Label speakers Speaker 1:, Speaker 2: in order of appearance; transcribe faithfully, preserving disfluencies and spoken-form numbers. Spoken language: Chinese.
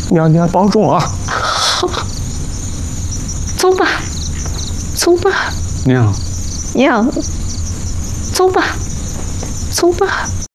Speaker 1: 娘娘保重啊！
Speaker 2: 好，走吧，走吧，
Speaker 1: 娘，
Speaker 2: 娘，走吧，走吧。